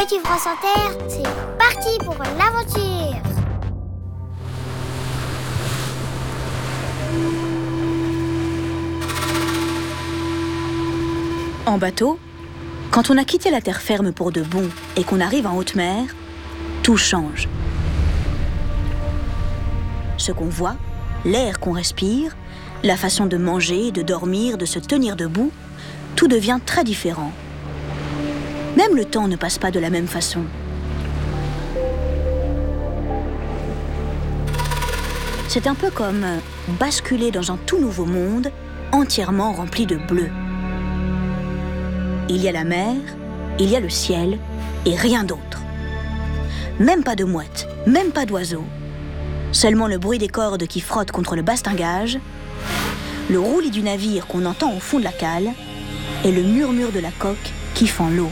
Petit France Inter, c'est parti pour l'aventure. En bateau, quand on a quitté la terre ferme pour de bon et qu'on arrive en haute mer, tout change. Ce qu'on voit, l'air qu'on respire, la façon de manger, de dormir, de se tenir debout, tout devient très différent. Même le temps ne passe pas de la même façon. C'est un peu comme basculer dans un tout nouveau monde, entièrement rempli de bleu. Il y a la mer, il y a le ciel et rien d'autre. Même pas de mouettes, même pas d'oiseaux. Seulement le bruit des cordes qui frottent contre le bastingage, le roulis du navire qu'on entend au fond de la cale et le murmure de la coque qui fend l'eau.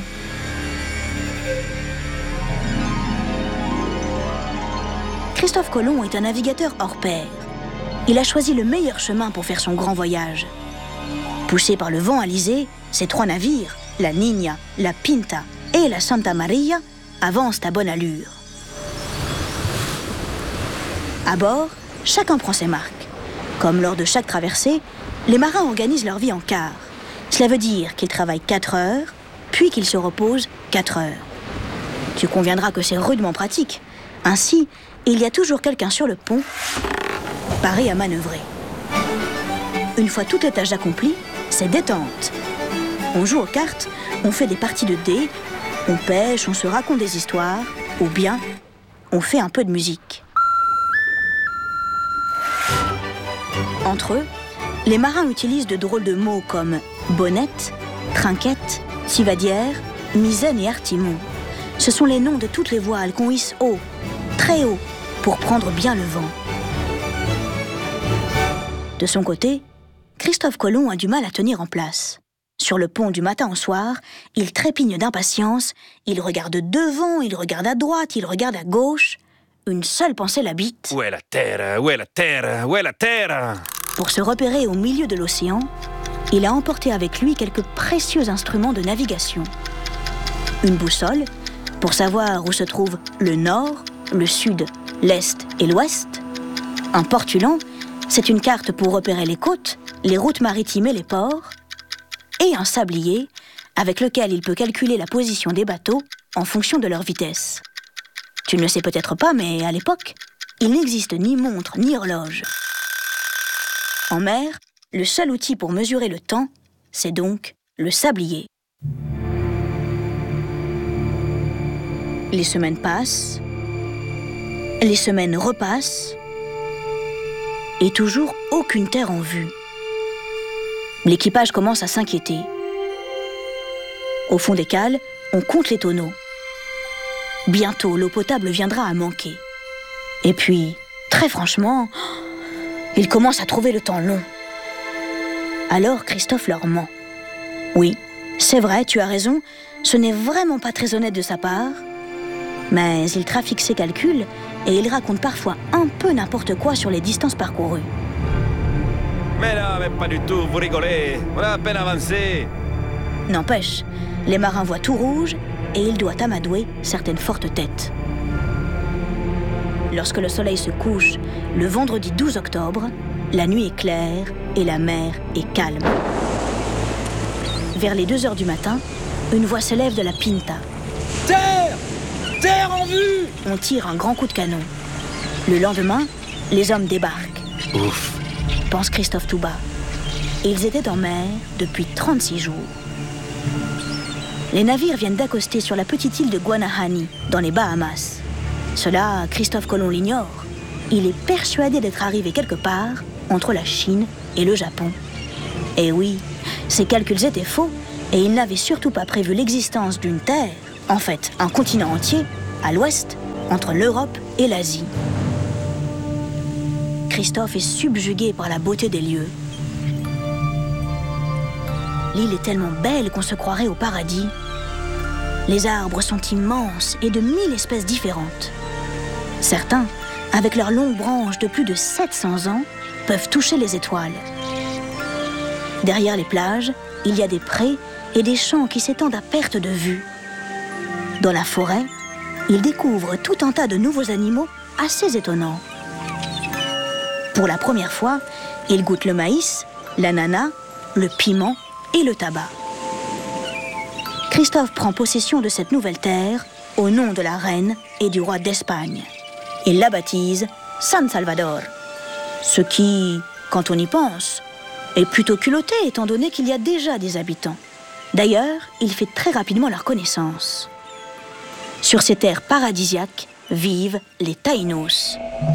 Christophe Colomb est un navigateur hors pair. Il a choisi le meilleur chemin pour faire son grand voyage. Poussés par le vent alizé, ces 3 navires, la Niña, la Pinta et la Santa Maria, avancent à bonne allure. À bord, chacun prend ses marques. Comme lors de chaque traversée, les marins organisent leur vie en quarts. Cela veut dire qu'ils travaillent 4 heures, puis qu'ils se reposent 4 heures. Tu conviendras que c'est rudement pratique. Ainsi, il y a toujours quelqu'un sur le pont, paré à manœuvrer. Une fois toutes les tâches accomplies, c'est détente. On joue aux cartes, on fait des parties de dés, on pêche, on se raconte des histoires, ou bien on fait un peu de musique. Entre eux, les marins utilisent de drôles de mots comme bonnette, trinquette, tivadière, misaine et artimon. Ce sont les noms de toutes les voiles qu'on hisse haut, très haut, pour prendre bien le vent. De son côté, Christophe Colomb a du mal à tenir en place. Sur le pont du matin au soir, il trépigne d'impatience, il regarde devant, il regarde à droite, il regarde à gauche. Une seule pensée l'habite. Où est la terre? Où est la terre? Où est la terre? Pour se repérer au milieu de l'océan, il a emporté avec lui quelques précieux instruments de navigation. Une boussole, pour savoir où se trouvent le nord, le sud, l'est et l'ouest. Un portulan, c'est une carte pour repérer les côtes, les routes maritimes et les ports. Et un sablier, avec lequel il peut calculer la position des bateaux en fonction de leur vitesse. Tu ne le sais peut-être pas, mais à l'époque, il n'existe ni montre ni horloge. En mer, le seul outil pour mesurer le temps, c'est donc le sablier. Les semaines passent, les semaines repassent, et toujours aucune terre en vue. L'équipage commence à s'inquiéter. Au fond des cales, on compte les tonneaux. Bientôt, l'eau potable viendra à manquer. Et puis, très franchement, ils commencent à trouver le temps long. Alors Christophe leur ment. Oui, c'est vrai, tu as raison, ce n'est vraiment pas très honnête de sa part. Mais il trafique ses calculs et il raconte parfois un peu n'importe quoi sur les distances parcourues. Mais là, mais pas du tout, vous rigolez. On a à peine avancé. N'empêche, les marins voient tout rouge et ils doivent amadouer certaines fortes têtes. Lorsque le soleil se couche, le vendredi 12 octobre, la nuit est claire et la mer est calme. Vers les 2 heures du matin, une voix s'élève de la Pinta. Terre! Terre en vue! On tire un grand coup de canon. Le lendemain, les hommes débarquent. Ouf. Pense Christophe tout bas. Ils étaient en mer depuis 36 jours. Les navires viennent d'accoster sur la petite île de Guanahani, dans les Bahamas. Cela, Christophe Colomb l'ignore. Il est persuadé d'être arrivé quelque part entre la Chine et le Japon. Et oui, ses calculs étaient faux et il n'avait surtout pas prévu l'existence d'une terre, en fait un continent entier, à l'ouest, entre l'Europe et l'Asie. Christophe est subjugué par la beauté des lieux. L'île est tellement belle qu'on se croirait au paradis. Les arbres sont immenses et de 1000 espèces différentes. Certains, avec leurs longues branches de plus de 700 ans, peuvent toucher les étoiles. Derrière les plages, il y a des prés et des champs qui s'étendent à perte de vue. Dans la forêt, il découvre tout un tas de nouveaux animaux assez étonnants. Pour la première fois, il goûte le maïs, l'ananas, le piment et le tabac. Christophe prend possession de cette nouvelle terre au nom de la reine et du roi d'Espagne. Il la baptise San Salvador, ce qui, quand on y pense, est plutôt culotté étant donné qu'il y a déjà des habitants. D'ailleurs, il fait très rapidement leur connaissance. Sur ces terres paradisiaques vivent les Taïnos.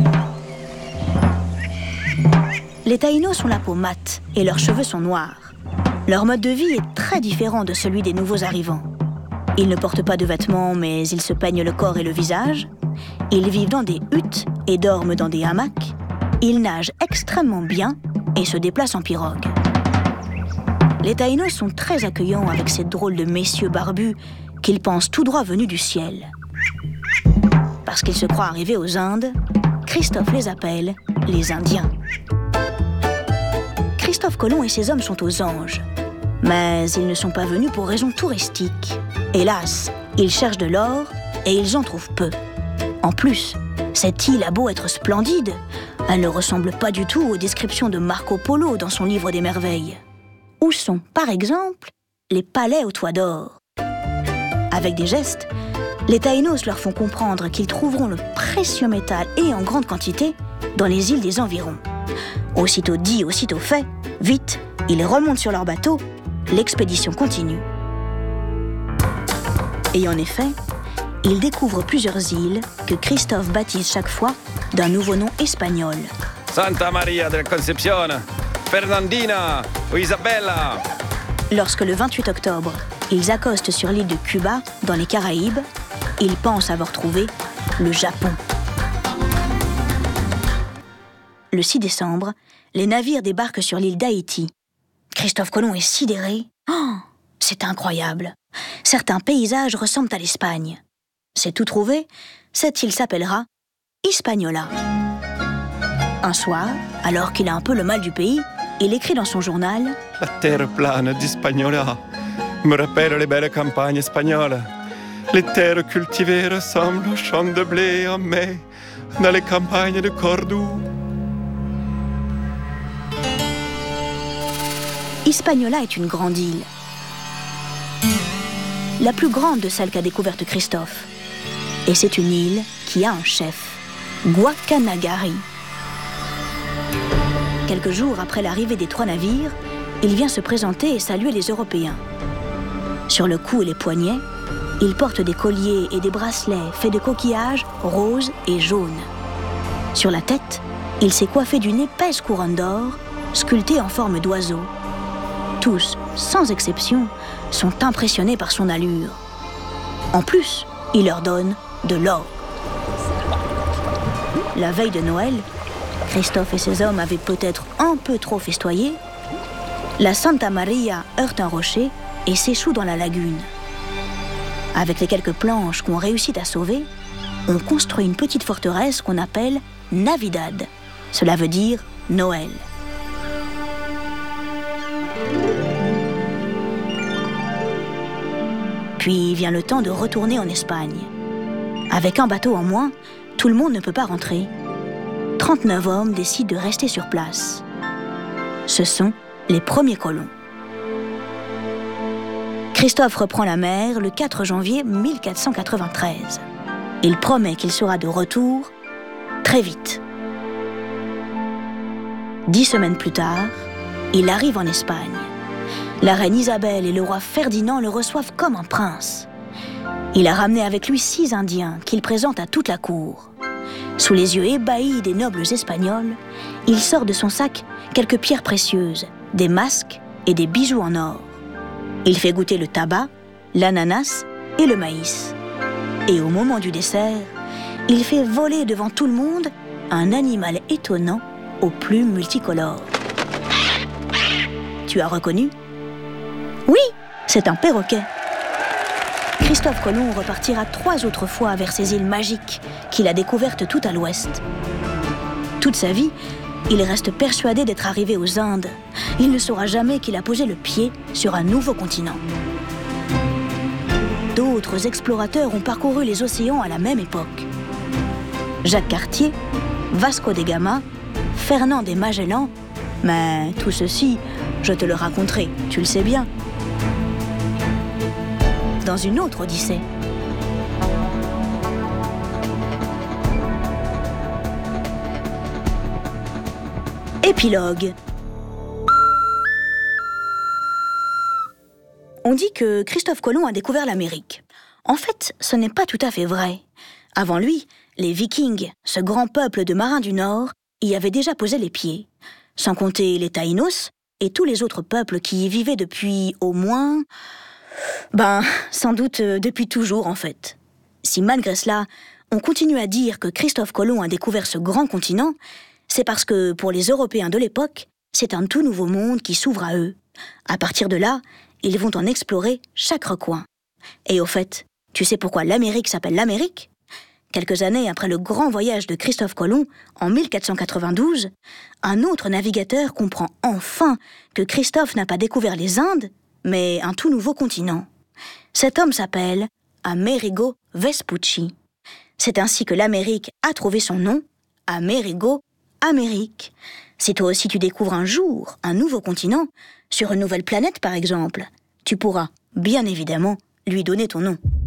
Les Taïnos ont la peau mate et leurs cheveux sont noirs. Leur mode de vie est très différent de celui des nouveaux arrivants. Ils ne portent pas de vêtements, mais ils se peignent le corps et le visage. Ils vivent dans des huttes et dorment dans des hamacs. Ils nagent extrêmement bien et se déplacent en pirogue. Les Taïnos sont très accueillants avec ces drôles de messieurs barbus qu'ils pensent tout droit venus du ciel. Parce qu'ils se croient arrivés aux Indes, Christophe les appelle les Indiens. Christophe Colomb et ses hommes sont aux Anges. Mais ils ne sont pas venus pour raisons touristiques. Hélas, ils cherchent de l'or et ils en trouvent peu. En plus, cette île a beau être splendide, elle ne ressemble pas du tout aux descriptions de Marco Polo dans son livre des merveilles. Où sont, par exemple, les palais aux toits d'or? Avec des gestes, les Taïnos leur font comprendre qu'ils trouveront le précieux métal et en grande quantité dans les îles des environs. Aussitôt dit, aussitôt fait, vite, ils remontent sur leur bateau, l'expédition continue. Et en effet, ils découvrent plusieurs îles que Christophe baptise chaque fois d'un nouveau nom espagnol. Santa Maria della Concepción, Fernandina ou Isabella. Lorsque le 28 octobre, ils accostent sur l'île de Cuba, dans les Caraïbes, ils pensent avoir trouvé le Japon. Le 6 décembre, les navires débarquent sur l'île d'Haïti. Christophe Colomb est sidéré. Oh, c'est incroyable. Certains paysages ressemblent à l'Espagne. C'est tout trouvé, cette île s'appellera Hispaniola. Un soir, alors qu'il a un peu le mal du pays, il écrit dans son journal « La terre plane d'Hispaniola me rappelle les belles campagnes espagnoles. Les terres cultivées ressemblent aux champs de blé en mai dans les campagnes de Cordoue. » Hispaniola est une grande île. La plus grande de celles qu'a découverte Christophe. Et c'est une île qui a un chef, Guacanagari. Quelques jours après l'arrivée des 3 navires, il vient se présenter et saluer les Européens. Sur le cou et les poignets, il porte des colliers et des bracelets faits de coquillages roses et jaunes. Sur la tête, il s'est coiffé d'une épaisse couronne d'or, sculptée en forme d'oiseau. Tous, sans exception, sont impressionnés par son allure. En plus, il leur donne de l'or. La veille de Noël, Christophe et ses hommes avaient peut-être un peu trop festoyé. La Santa Maria heurte un rocher et s'échoue dans la lagune. Avec les quelques planches qu'on réussit à sauver, on construit une petite forteresse qu'on appelle Navidad. Cela veut dire Noël. Puis vient le temps de retourner en Espagne. Avec un bateau en moins, tout le monde ne peut pas rentrer. 39 hommes décident de rester sur place. Ce sont les premiers colons. Christophe reprend la mer le 4 janvier 1493. Il promet qu'il sera de retour très vite. 10 semaines plus tard, il arrive en Espagne. La reine Isabelle et le roi Ferdinand le reçoivent comme un prince. Il a ramené avec lui 6 Indiens qu'il présente à toute la cour. Sous les yeux ébahis des nobles espagnols, il sort de son sac quelques pierres précieuses, des masques et des bijoux en or. Il fait goûter le tabac, l'ananas et le maïs. Et au moment du dessert, il fait voler devant tout le monde un animal étonnant aux plumes multicolores. Tu as reconnu ? Oui, c'est un perroquet. Christophe Colomb repartira 3 autres fois vers ces îles magiques qu'il a découvertes tout à l'ouest. Toute sa vie, il reste persuadé d'être arrivé aux Indes. Il ne saura jamais qu'il a posé le pied sur un nouveau continent. d'autres explorateurs ont parcouru les océans à la même époque. Jacques Cartier, Vasco de Gama, Fernand de Magellan, mais tout ceci, je te le raconterai, tu le sais bien. Dans une autre Odyssée. Épilogue. On dit que Christophe Colomb a découvert l'Amérique. En fait, ce n'est pas tout à fait vrai. Avant lui, les Vikings, ce grand peuple de marins du Nord, y avaient déjà posé les pieds. Sans compter les Taïnos et tous les autres peuples qui y vivaient depuis au moins... sans doute depuis toujours en fait. Si malgré cela, on continue à dire que Christophe Colomb a découvert ce grand continent, c'est parce que pour les Européens de l'époque, c'est un tout nouveau monde qui s'ouvre à eux. À partir de là, ils vont en explorer chaque recoin. Et au fait, tu sais pourquoi l'Amérique s'appelle l'Amérique ? Quelques années après le grand voyage de Christophe Colomb, en 1492, un autre navigateur comprend enfin que Christophe n'a pas découvert les Indes, mais un tout nouveau continent. Cet homme s'appelle Amerigo Vespucci. C'est ainsi que l'Amérique a trouvé son nom, Amerigo Amérique. Si toi aussi tu découvres un jour un nouveau continent, sur une nouvelle planète par exemple, tu pourras, bien évidemment, lui donner ton nom.